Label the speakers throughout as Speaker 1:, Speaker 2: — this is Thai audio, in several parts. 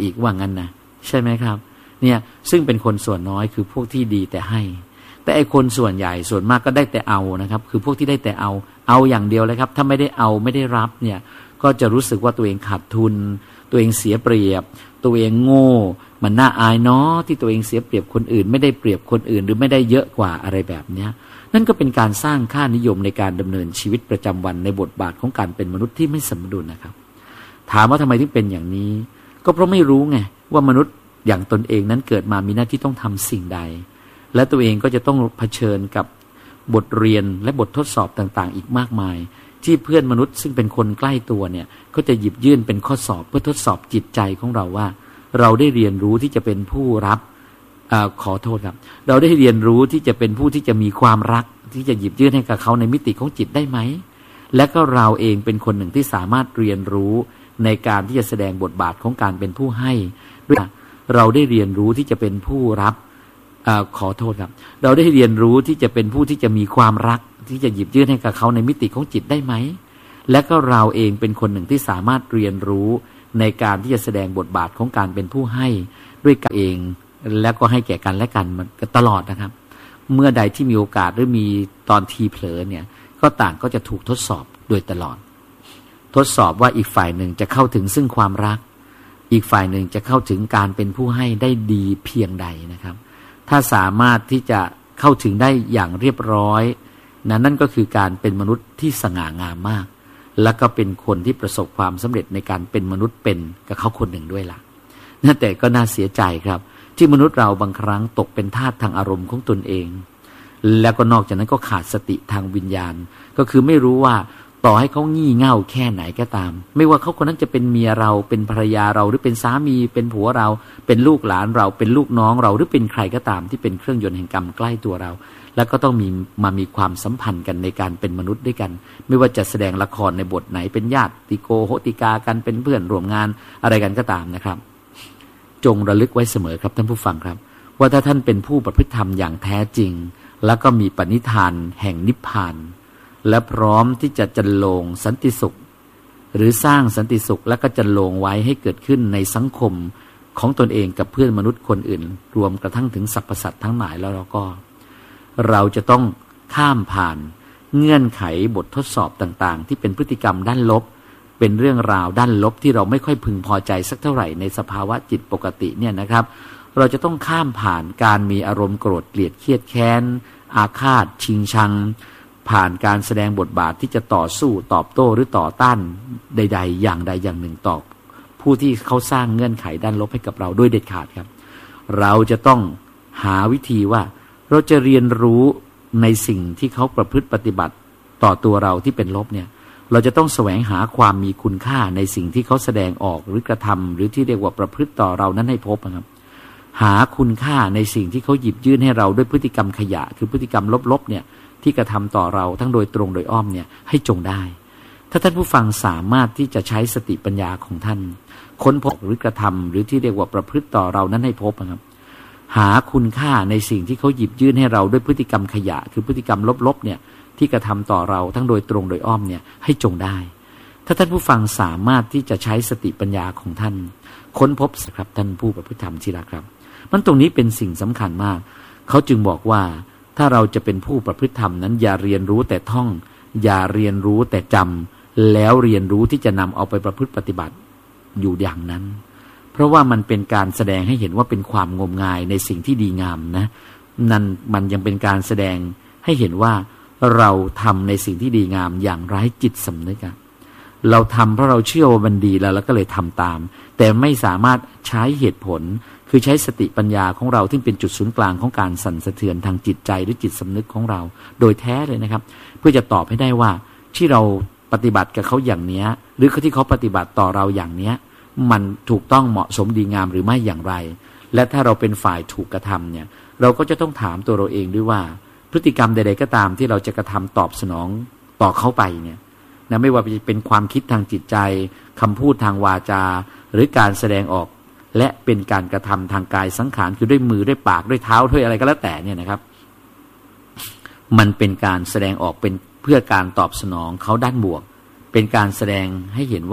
Speaker 1: อีกว่างั้นนะใช่ไหมครับเนี่ยซึ่งเป็นคนส่วนน้อยคือพวกที่ดีแต่ให้แต่ไอ้คนส่วนใหญ่ส่วนมากก็ได้แต่เอานะครับคือพวกที่ได้แต่เอาอย่างเดียวเลยครับถ้าไม่ได้เอาไม่ได้รับเนี่ยก็จะรู้สึกว่าตัวเองขาดทุนตัวเองเสียเปรียบตัวเองโง่มันน่าอายเนาะที่ตัวเองเสียเปรียบคนอื่นไม่ได้เปรียบคนอื่นหรือไม่ได้เยอะกว่าอะไรแบบเนี้ยนั่นก็เป็นการสร้างค่านิยมในการดำเนินชีวิตประจำวันในบทบาทของการเป็นมนุษย์ที่ไม่สมดุลนะครับถามว่าทำไมถึงเป็นอย่างนี้ก็เพราะไม่รู้ไงว่ามนุษย์อย่างตนเองนั้นเกิดมามีหน้าที่ต้องทำสิ่งใดและตัวเองก็จะต้องเผชิญกับบทเรียนและบททดสอบต่างๆอีกมากมายที่เพื่อนมนุษย์ซึ่งเป็นคนใกล้ตัวเนี่ยก็จะหยิบยื่นเป็นข้อสอบเพื่อทดสอบจิตใจของเราว่าเราได้เรียนรู้ที่จะเป็นผู้รับขอโทษครับเราได้เรียนรู้ที่จะเป็นผู้ที่จะมีความรักที่จะหยิบยื่นให้กับเขาในมิติของจิตได้ไหมและก็เราเองเป็นคนหนึ่งที่สามารถเรียนรู้ในการที่จะแสดงบทบาทของการเป็นผู้ให้ด้วยเราได้เรียนรู้ที่จะเป็นผู้รับขอโทษครับเราได้เรียนรู้ที่จะเป็นผู้ที่จะมีความรักที่จะหยิบยื่นให้กับเขาในมิติของจิตได้ไหมและก็เราเองเป็นคนหนึ่งที่สามารถเรียนรู้ในการที่จะแสดงบทบาทของการเป็นผู้ให้ด้วยกันเองและก็ให้แก่กันและกันมันตลอดนะครับเมื่อใดที่มีโอกาสหรือมีตอนทีเผลอเนี่ยก็ต่างก็จะถูกทดสอบโดยตลอดทดสอบว่าอีกฝ่ายหนึ่งจะเข้าถึงซึ่งความรักอีกฝ่ายหนึ่งจะเข้าถึงการเป็นผู้ให้ได้ดีเพียงใดนะครับถ้าสามารถที่จะเข้าถึงได้อย่างเรียบร้อยนั่นก็คือการเป็นมนุษย์ที่สง่างามมากและก็เป็นคนที่ประสบความสำเร็จในการเป็นมนุษย์เป็นกับเขาคนหนึ่งด้วยล่ะแต่ก็น่าเสียใจครับที่มนุษย์เราบางครั้งตกเป็นทาสทางอารมณ์ของตนเองแล้วก็นอกจากนั้นก็ขาดสติทางวิญญาณก็คือไม่รู้ว่าต่อให้เขางี่เง่าแค่ไหนก็ตามไม่ว่าเขาคนนั้นจะเป็นเมียเราเป็นภรรยาเราหรือเป็นสามีเป็นผัวเราเป็นลูกหลานเราเป็นลูกน้องเราหรือเป็นใครก็ตามที่เป็นเครื่องยนต์แห่งกรรมใกล้ตัวเราแล้วก็ต้องมีความสัมพันธ์กันในการเป็นมนุษย์ด้วยกันไม่ว่าจะแสดงละครในบทไหนเป็นญาติโกโหติกากันเป็นเพื่อนร่วมงานอะไรกันก็ตามนะครับจงระลึกไว้เสมอครับท่านผู้ฟังครับว่าถ้าท่านเป็นผู้ประพฤติธรรมอย่างแท้จริงแล้วก็มีปณิธานแห่งนิพพานและพร้อมที่จะจันโลงสันติสุขหรือสร้างสันติสุขและก็จันโลงไว้ให้เกิดขึ้นในสังคมของตนเองกับเพื่อนมนุษย์คนอื่นรวมกระทั่งถึงสรรพสัตว์ทั้งหลายแล้วเราจะต้องข้ามผ่านเงื่อนไขบททดสอบต่างๆที่เป็นพฤติกรรมด้านลบเป็นเรื่องราวด้านลบที่เราไม่ค่อยพึงพอใจสักเท่าไหร่ในสภาวะจิตปกติเนี่ยนะครับเราจะต้องข้ามผ่านการมีอารมณ์โกรธเกลียดเครียดแค้นอาฆาตชิงชังผ่านการแสดงบทบาทที่จะต่อสู้ตอบโต้หรือต่อต้านใดๆอย่างใดอย่างหนึ่งต่อผู้ที่เขาสร้างเงื่อนไขด้านลบให้กับเราโดยเด็ดขาดครับเราจะต้องหาวิธีว่าเราจะเรียนรู้ในสิ่งที่เขาประพฤติปฏิบัติต่อตัวเราที่เป็นลบเนี่ยเราจะต้องแสวงหาความมีคุณค่าในสิ่งที่เขาแสดงออกหรือกระทำหรือที่เรียกว่าประพฤติต่อเรานั้นให้พบนะครับหาคุณค่าในสิ่งที่เขาหยิบยื่นให้เราด้วยพฤติกรรมขยะคือพฤติกรรมลบๆเนี่ยที่กระทำต่อเราทั้งโดยตรงโดยอ้อมเนี่ยให้จงได้ถ้าท่านผู้ฟังสามารถที่จะใช้สติปัญญาของท่านค้นพบหรือกระทำหรือที่เรียกว่าประพฤติต่อเรานั้นให้พบนะครับหาคุณค่าในสิ่งที่เขาหยิบยื่นให้เราด้วยพฤติกรรมขยะคือพฤติกรรมลบๆเนี่ยที่กระทำต่อเราทั้งโดยตรงโดยอ้อมเนี่ยให้จงได้ถ้าท่านผู้ฟังสามารถที่จะใช้สติปัญญาของท่านค้นพบครับท่านผู้ประพฤติธรรมที่รักครับมันตรงนี้เป็นสิ่งสำคัญมากเขาจึงบอกว่าถ้าเราจะเป็นผู้ประพฤติธรรมนั้นอย่าเรียนรู้แต่ท่องอย่าเรียนรู้แต่จำแล้วเรียนรู้ที่จะนำเอาไปประพฤติปฏิบัติอยู่อย่างนั้นเพราะว่ามันเป็นการแสดงให้เห็นว่าเป็นความงมงายในสิ่งที่ดีงามนะนั่นมันยังเป็นการแสดงให้เห็นว่าเราทำในสิ่งที่ดีงามอย่างไร้จิตสำนึกเราทำเพราะเราเชื่อว่ามันดีแล้วก็เลยทำตามแต่ไม่สามารถใช้เหตุผลคือใช้สติปัญญาของเราที่เป็นจุดศูนย์กลางของการสั่นสะเทือนทางจิตใจหรือจิตสำนึกของเราโดยแท้เลยนะครับเพื่อจะตอบให้ได้ว่าที่เราปฏิบัติกับเขาอย่างนี้หรือที่เขาปฏิบัติต่อเราอย่างนี้มันถูกต้องเหมาะสมดีงามหรือไม่อย่างไรและถ้าเราเป็นฝ่ายถูกกระทำเนี่ยเราก็จะต้องถามตัวเราเองด้วยว่าพฤติกรรมใดๆก็ตามที่เราจะกระทำตอบสนองต่อเขาไปเนี่ยนะไม่ว่าจะเป็นความคิดทางจิตใจคำพูดทางวาจาหรือการแสดงออกและเป็นการกระทำทางกายสังขารคือด้วยมือด้วยปากด้วยเท้าด้วยอะไรก็แล้วแต่เนี่ยนะครับมันเป็นการแสดงออกเป็นเพื่อการตอบสนองเขาด้านบวกเป็นการแสดงให้เห็นว่า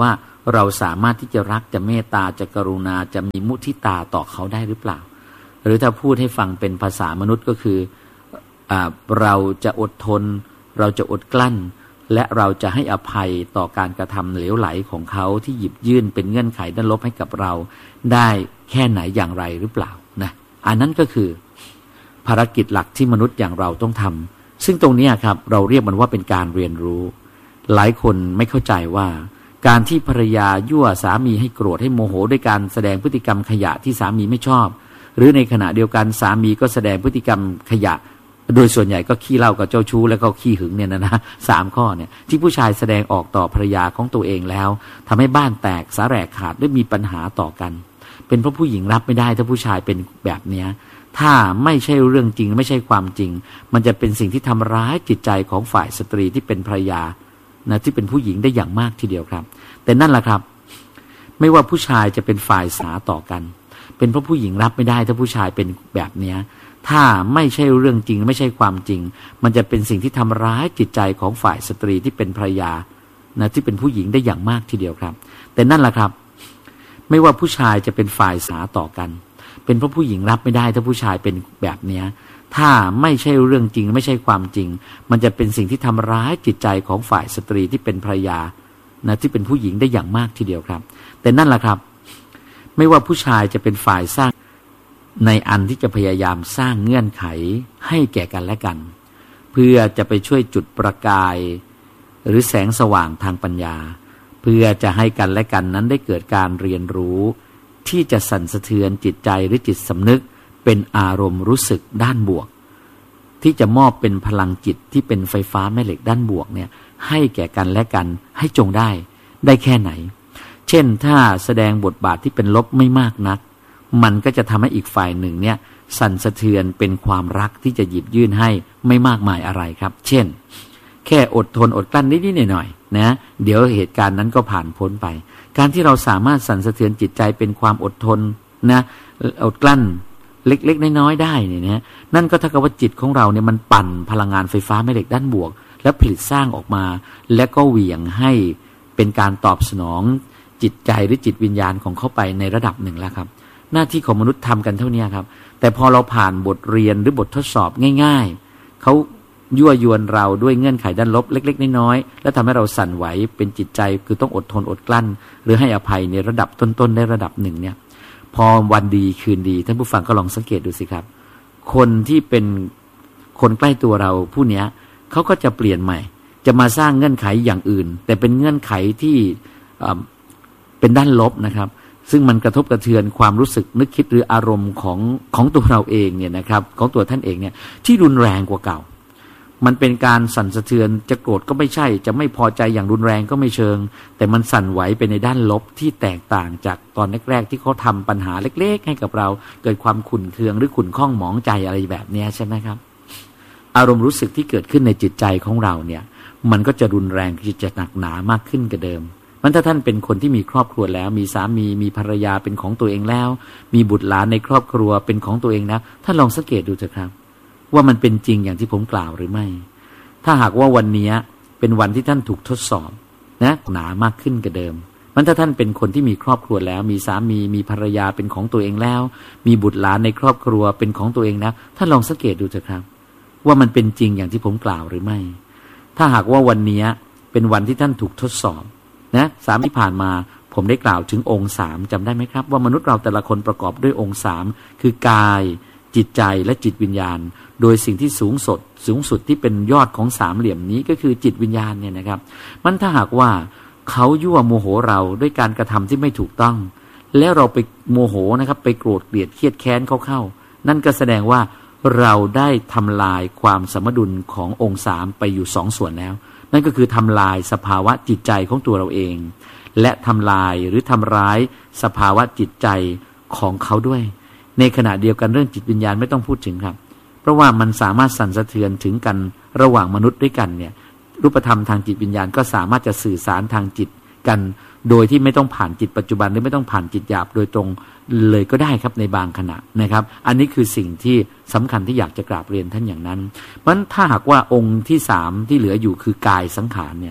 Speaker 1: เราสามารถที่จะรักจะเมตตาจะกรุณาจะมีมุทิตาต่อเขาได้หรือเปล่าหรือถ้าพูดให้ฟังเป็นภาษามนุษย์ก็คือเราจะอดทนเราจะอดกลั้นและเราจะให้อภัยต่อการกระทำเหลวไหลของเขาที่หยิบยื่นเป็นเงื่อนไขด้านลบให้กับเราได้แค่ไหนอย่างไรหรือเปล่านะอันนั้นก็คือภารกิจหลักที่มนุษย์อย่างเราต้องทำซึ่งตรงนี้ครับเราเรียกมันว่าเป็นการเรียนรู้หลายคนไม่เข้าใจว่าการที่ภรรยายั่วสามีให้โกรธให้โมโหด้วยการแสดงพฤติกรรมขยะที่สามีไม่ชอบหรือในขณะเดียวกันสามีก็แสดงพฤติกรรมขยะโดยส่วนใหญ่ก็ขี้เหล้ากับเจ้าชู้แล้วก็ขี้หึงเนี่ยนะ3 ข้อเนี่ยที่ผู้ชายแสดงออกต่อภรรยาของตัวเองแล้วทำให้บ้านแตกสาแหรกขาดและมีปัญหาต่อกันเป็นเพราะผู้หญิงรับไม่ได้ถ้าผู้ชายเป็นแบบเนี้ยถ้าไม่ใช่เรื่องจริงไม่ใช่ความจริงมันจะเป็นสิ่งที่ทำร้ายจิตใจของฝ่ายสตรีที่เป็นภรรยานะที่เป็นผู้หญิงได้อย่างมากทีเดียวครับแต่นั่นแหละครับไม่ว่าผู้ชายจะเป็นฝ่ายสาต่อกันเป็นเพราะผู้หญิงรับไม่ได้ถ้าผู้ชายเป็นแบบเนี้ยถ้าไม่ใช่เรื่องจริงไม่ใช่ความจริงมันจะเป็นสิ่งที่ทำร้ายจิตใจของฝ่ายสตรีที่เป็นภรรยานะที่เป็นผู้หญิงได้อย่างมากทีเดียวครับแต่นั่นแหละครับไม่ว่าผู้ชายจะเป็นฝ่ายสาต่อกันเป็นเพราะผู้หญิงรับไม่ได้ถ้าผู้ชายเป็นแบบเนี้ยถ้าไม่ใช่เรื่องจริงไม่ใช่ความจริงมันจะเป็นสิ่งที่ทำร้ายจิตใจของฝ่ายสตรีที่เป็นภรรยานะที่เป็นผู้หญิงได้อย่างมากทีเดียวครับแต่นั่นแหละครับไม่ว่าผู้ชายจะเป็นฝ่ายสร้างในอันที่จะพยายามสร้างเงื่อนไขให้แก่กันและกันเพื่อจะไปช่วยจุดประกายหรือแสงสว่างทางปัญญาเพื่อจะให้กันและกันนั้นได้เกิดการเรียนรู้ที่จะสั่นสะเทือนจิตใจหรือจิตสำนึกเป็นอารมณ์รู้สึกด้านบวกที่จะมอบเป็นพลังจิตที่เป็นไฟฟ้าแม่เหล็กด้านบวกเนี่ยให้แก่กันและกันให้จงได้แค่ไหนเช่นถ้าแสดงบทบาทที่เป็นลบไม่มากนักมันก็จะทำให้อีกฝ่ายหนึ่งเนี่ยสั่นสะเทือนเป็นความรักที่จะหยิบยื่นให้ไม่มากมายอะไรครับเช่นแค่อดทนอดกลั้นนิดๆหน่อยๆนะเดี๋ยวเหตุการณ์นั้นก็ผ่านพ้นไปการที่เราสามารถสั่นสะเทือนจิตใจเป็นความอดทนนะอดกลั้นเล็กๆน้อยๆได้เนี่ยนะนั่นก็เท่ากับว่าจิตของเราเนี่ยมันปั่นพลังงานไฟฟ้าแม่เหล็กด้านบวกและผลิตสร้างออกมาและก็เหวี่ยงให้เป็นการตอบสนองจิตใจหรือจิตวิญญาณของเขาไปในระดับหนึ่งแล้วครับหน้าที่ของมนุษย์ทำกันเท่านี้ครับแต่พอเราผ่านบทเรียนหรือบททดสอบง่ายๆเขายั่วยวนเราด้วยเงื่อนไขด้านลบเล็กๆน้อยๆและทำให้เราสั่นไหวเป็นจิตใจคือต้องอดทนอดกลั้นหรือให้อภัยในระดับต้นๆได้ระดับหนึ่งเนี่ยพอวันดีคืนดีท่านผู้ฟังก็ลองสังเกตดูสิครับคนที่เป็นคนใกล้ตัวเราผู้นี้เขาก็จะเปลี่ยนใหม่จะมาสร้างเงื่อนไขอย่างอื่นแต่เป็นเงื่อนไขที่เป็นด้านลบนะครับซึ่งมันกระทบกระเทือนความรู้สึกนึกคิดหรืออารมณ์ของตัวเราเองเนี่ยนะครับของตัวท่านเองเนี่ยที่รุนแรงกว่าเก่ามันเป็นการสั่นสะเทือนจะโกรธก็ไม่ใช่จะไม่พอใจอย่างรุนแรงก็ไม่เชิงแต่มันสั่นไหวไปในด้านลบที่แตกต่างจากตอนแรกๆที่เขาทำปัญหาเล็กๆให้กับเราเกิดความขุ่นเคืองหรือขุ่นข้องหมองใจอะไรแบบนี้ใช่ไหมครับอารมณ์รู้สึกที่เกิดขึ้นในจิตใจของเราเนี่ยมันก็จะรุนแรงจะหนักหนามากขึ้นกว่าเดิมมันถ้าท่านเป็นคนที่มีครอบครัวแล้วมีสามีมีภรรยาเป็นของตัวเองแล้วมีบุตรหลานในครอบครัวเป็นของตัวเองแล้วท่านลองสังเกตดูเถอะครับว่ามันเป็นจริงอย่างที่ผมกล่าวหรือไม่ถ้าหากว่าวันนี้เป็นวันที่ท่านถูกทดสอบนะหนามากขึ้นกว่าเดิมมันถ้าท่านเป็นคนที่มีครอบครัวแล้วมีสามีมีภรรยาเป็นของตัวเองแล้วมีบุตรหลานในครอบครัวเป็นของตัวเองแล้วท่านลองสังเกตดูเถอะครับว่ามันเป็นจริงอย่างที่ผมกล่าวหรือไม่ถ้าหากว่าวันนี้เป็นวันที่ท่านถูกทดสอบนะ3ที่ผ่านมาผมได้กล่าวถึงองค์3จำได้ไหมครับว่ามนุษย์เราแต่ละคนประกอบด้วยองค์3คือกายจิตใจและจิตวิญญาณโดยสิ่งที่สูงสุดที่เป็นยอดของสามเหลี่ยมนี้ก็คือจิตวิญญาณเนี่ยนะครับมันถ้าหากว่าเขายั่วโมโหเราด้วยการกระทำที่ไม่ถูกต้องแล้วเราไปโมโหนะครับไปโกรธเกลียดเครียดแค้นเขาเข้านั่นก็แสดงว่าเราได้ทำลายความสมดุลขององค์3ไปอยู่2ส่วนแล้วนั่นก็คือทำลายสภาวะจิตใจของตัวเราเองและทำลายหรือทำร้ายสภาวะจิตใจของเขาด้วยในขณะเดียวกันเรื่องจิตวิญญาณไม่ต้องพูดถึงครับเพราะว่ามันสามารถสั่นสะเทือนถึงกันระหว่างมนุษย์ด้วยกันเนี่ยรูปธรรมทางจิตวิญญาณก็สามารถจะสื่อสารทางจิตกันโดยที่ไม่ต้องผ่านจิตปัจจุบันหรือไม่ต้องผ่านจิตหยาบโดยตรงเลยก็ได้ครับในบางขณะนะครับอันนี้คือสิ่งที่สำคัญที่อยากจะกราบเรียนท่านอย่างนั้นเพราะฉะนั้นถ้าหากว่าองค์ที่3ที่เหลืออยู่คือกายสังขารเนี่ย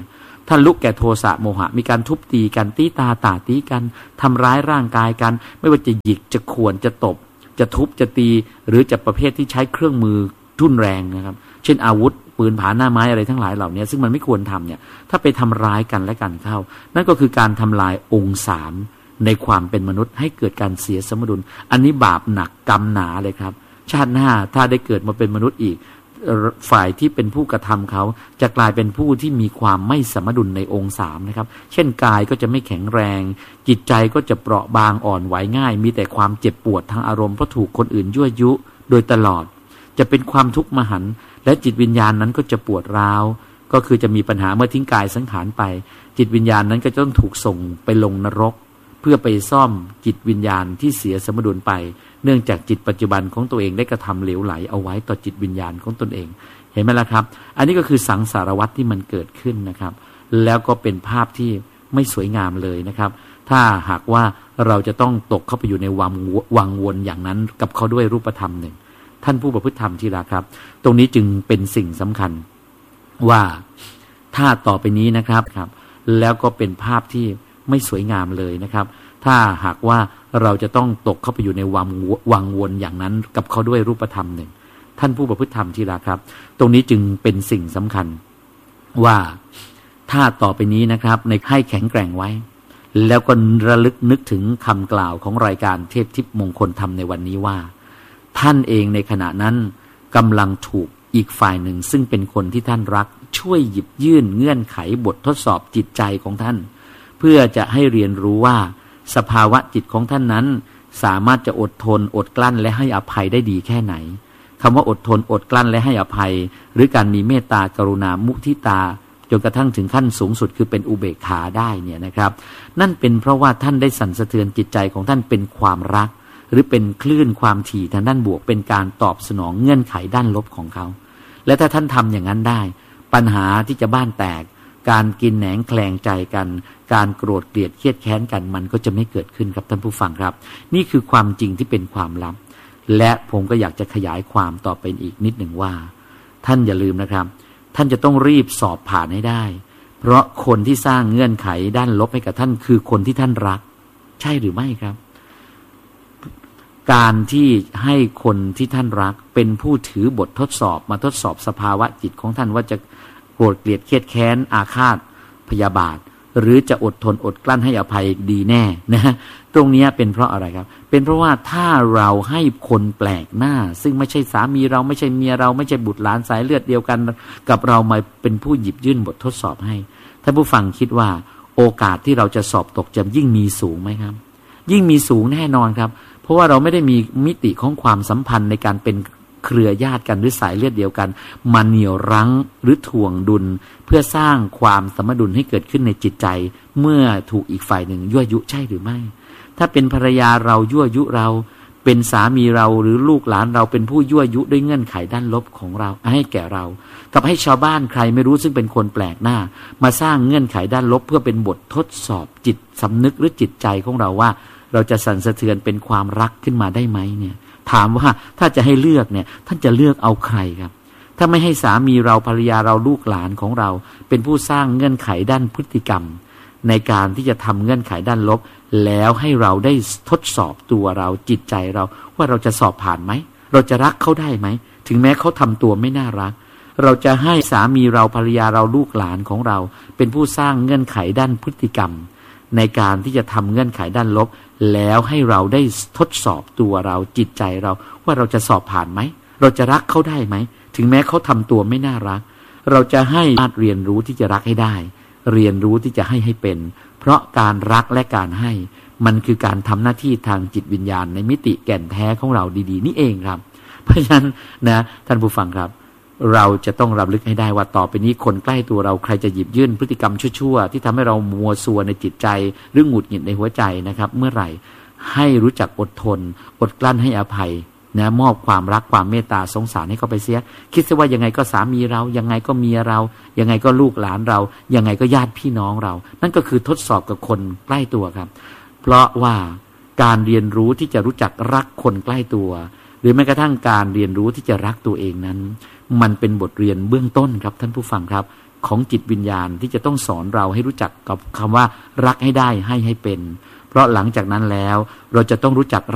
Speaker 1: ถ้าลุกแก่โทสะโมหะมีการทุบตีกันตีตาต่าตีกันทำร้ายร่างกายกันไม่ว่าจะหยิกจะข่วนจะตบจะทุบจะตีหรือจะประเภทที่ใช้เครื่องมือทุ่นแรงนะครับเช่นอาวุธปืนผาหน้าไม้อะไรทั้งหลายเหล่านี้ซึ่งมันไม่ควรทำเนี่ยถ้าไปทำร้ายกันและกันเข้านั่นก็คือการทำลายองค์สามในความเป็นมนุษย์ให้เกิดการเสียสมดุลอันนี้บาปหนักกรรมหนาเลยครับชาติหน้าถ้าได้เกิดมาเป็นมนุษย์อีกฝ่ายที่เป็นผู้กระทำเขาจะกลายเป็นผู้ที่มีความไม่สมดุลในองค์สามนะครับเช่นกายก็จะไม่แข็งแรงจิตใจก็จะเปราะบางอ่อนไหวง่ายมีแต่ความเจ็บปวดทางอารมณ์เพราะถูกคนอื่นยั่วยุโดยตลอดจะเป็นความทุกข์มหันต์และจิตวิญญาณนั้นก็จะปวดร้าวก็คือจะมีปัญหาเมื่อทิ้งกายสังขารไปจิตวิญญาณนั้นก็จะต้องถูกส่งไปลงนรกเพื่อไปซ่อมจิตวิญญาณที่เสียสมดุลไปเนื่องจากจิตปัจจุบันของตัวเองได้กระทำเหลวไหลเอาไว้ต่อจิตวิญญาณของตนเองเห็นไหมล่ะครับอันนี้ก็คือสังสารวัฏที่มันเกิดขึ้นนะครับแล้วก็เป็นภาพที่ไม่สวยงามเลยนะครับถ้าหากว่าเราจะต้องตกเข้าไปอยู่ในวังวนอย่างนั้นกับเขาด้วยรูปธรรมหนึ่งท่านผู้ประพฤติธรรมที่รักครับตรงนี้จึงเป็นสิ่งสำคัญว่าถ้าต่อไปนี้นะครับแล้วก็เป็นภาพที่ไม่สวยงามเลยนะครับถ้าหากว่าเราจะต้องตกเข้าไปอยู่ในวังวนอย่างนั้นกับเขาด้วยรูปธรรมหนึ่งท่านผู้ประพฤติธรรมที่รักครับตรงนี้จึงเป็นสิ่งสำคัญว่าถ้าต่อไปนี้นะครับในให้แข็งแกร่งไว้แล้วก็ระลึกนึกถึงคำกล่าวของรายการเทพทิพย์มงคลธรรมในวันนี้ว่าท่านเองในขณะนั้นกำลังถูกอีกฝ่ายหนึ่งซึ่งเป็นคนที่ท่านรักช่วยหยิบยื่นเงื่อนไขบททดสอบจิตใจของท่านเพื่อจะให้เรียนรู้ว่าสภาวะจิตของท่านนั้นสามารถจะอดทนอดกลั้นและให้อภัยได้ดีแค่ไหนคำว่าอดทนอดกลั้นและให้อภัยหรือการมีเมตตากรุณามุทิตาจนกระทั่งถึงขั้นสูงสุดคือเป็นอุเบกขาได้เนี่ยนะครับนั่นเป็นเพราะว่าท่านได้สั่นสะเทือนจิตใจของท่านเป็นความรักหรือเป็นคลื่นความถี่ทางด้านบวกเป็นการตอบสนองเงื่อนไขด้านลบของเขาและถ้าท่านทำอย่างนั้นได้ปัญหาที่จะบ้านแตกการกินแหนงแคลงใจกันการโกรธเกลียดเครียดแค้นกันมันก็จะไม่เกิดขึ้นครับท่านผู้ฟังครับนี่คือความจริงที่เป็นความลับและผมก็อยากจะขยายความต่อไปอีกนิดหนึ่งว่าท่านอย่าลืมนะครับท่านจะต้องรีบสอบผ่านให้ได้เพราะคนที่สร้างเงื่อนไขด้านลบให้กับท่านคือคนที่ท่านรักใช่หรือไม่ครับการที่ให้คนที่ท่านรักเป็นผู้ถือบททดสอบมาทดสอบสภาวะจิตของท่านว่าจะโกรธเกลียดเครียดแค้นอาฆาตพยาบาทหรือจะอดทนอดกลั้นให้อภัยดีแน่นะตรงนี้เป็นเพราะอะไรครับเป็นเพราะว่าถ้าเราให้คนแปลกหน้าซึ่งไม่ใช่สามีเราไม่ใช่เมียเราไม่ใช่บุตรหลานสายเลือดเดียวกันกับเรามาเป็นผู้หยิบยื่นบททดสอบให้ท่านผู้ฟังคิดว่าโอกาสที่เราจะสอบตกจะยิ่งมีสูงไหมครับยิ่งมีสูงแน่นอนครับเพราะว่าเราไม่ได้มีมิติของความสัมพันธ์ในการเป็นเครือญาติกันหรือสายเลือดเดียวกันมาเหนี่ยวรั้งหรือถ่วงดุลเพื่อสร้างความสมดุลให้เกิดขึ้นในจิตใจเมื่อถูกอีกฝ่ายหนึ่งยั่วยุใช่หรือไม่ถ้าเป็นภรรยาเรายั่วยุเราเป็นสามีเราหรือลูกหลานเราเป็นผู้ยั่วยุด้วยเงื่อนไขด้านลบของเราให้แก่เรากับให้ชาวบ้านใครไม่รู้ซึ่งเป็นคนแปลกหน้ามาสร้างเงื่อนไขด้านลบเพื่อเป็นบททดสอบจิตสำนึกหรือจิตใจของเราว่าเราจะสั่นสะเทือนเป็นความรักขึ้นมาได้ไหมเนี่ยถามว่าถ้าจะให้เลือกเนี่ยท่านจะเลือกเอาใครครับถ้าไม่ให้สามีเราภรรยาเราลูกหลานของเราเป็นผู้สร้างเงื่อนไขด้านพฤติกรรมในการที่จะทำเงื่อนไขด้านลบแล้วให้เราได้ทดสอบตัวเราจิตใจเราว่าเราจะสอบผ่านไหมเราจะรักเขาได้ไหมถึงแม้เขาทำตัวไม่น่ารักเราจะให้สามีเราภรรยาเราลูกหลานของเราเป็นผู้สร้างเงื่อนไขด้านพฤติกรรมในการที่จะทำเงื่อนไขด้านลบแล้วให้เราได้ทดสอบตัวเราจิตใจเราว่าเราจะสอบผ่านไหมเราจะรักเขาได้ไหมถึงแม้เขาทำตัวไม่น่ารักเราจะให้เรียนรู้ที่จะรักให้ได้เรียนรู้ที่จะให้เป็นเพราะการรักและการให้มันคือการทำหน้าที่ทางจิตวิญญาณในมิติแก่นแท้ของเราดีๆนี่เองครับเพราะฉะนั้นนะท่านผู้ฟังครับเราจะต้องรำลึกให้ได้ว่าต่อไปนี้คนใกล้ตัวเราใครจะหยิบยื่นพฤติกรรมชั่วๆที่ทำให้เรามัวซัวในจิตใจหรือหงุดหงิดในหัวใจนะครับเมื่อไหร่ให้รู้จักอดทนอดกลั้นให้อภัยนะมอบความรักความเมตตาสงสารให้เขาไปเสียคิดซะว่ายังไงก็สามีเรายังไงก็เมียเรายังไงก็ลูกหลานเรายังไงก็ญาติพี่น้องเรานั่นก็คือทดสอบกับคนใกล้ตัวครับเพราะว่าการเรียนรู้ที่จะรู้จักรักคนใกล้ตัวหรือแม้กระทั่งการเรียนรู้ที่จะรักตัวเองนั้นมันเป็นบทเรียนเบื้องต้นครับท่านผู้ฟังครับของจิตวิญญาณที่จะต้องสอนเราให้รู้จักกับคำว่ารักให้ได้ให้เป็นเพราะหลังจากนั้นแล้วเราจะต้องรู้จัก